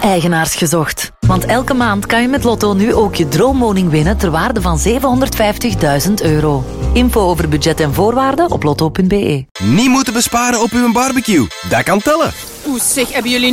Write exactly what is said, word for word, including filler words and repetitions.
eigenaars gezocht. Want elke maand kan je met Lotto nu ook je droomwoning winnen ter waarde van zevenhonderdvijftigduizend euro. Info over budget en voorwaarden op lotto punt be. Niet moeten besparen op uw barbecue. Dat kan tellen. Oeh, zeg, hebben jullie